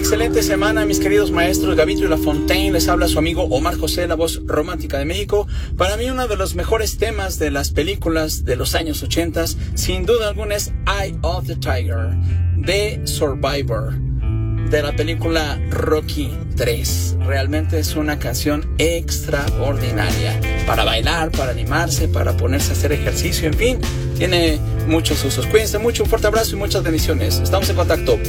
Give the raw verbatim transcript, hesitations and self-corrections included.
excelente semana, mis queridos maestros. Gavito y Lafontaine, les habla su amigo Omar José, la voz romántica de México. Para mí uno de los mejores temas de las películas de los años ochenta, sin duda alguna, es Eye of the Tiger, de Survivor, de la película Rocky tres. Realmente es una canción extraordinaria para bailar, para animarse, para ponerse a hacer ejercicio, en fin, tiene muchos usos. Cuídense mucho, un fuerte abrazo y muchas bendiciones. Estamos en contacto.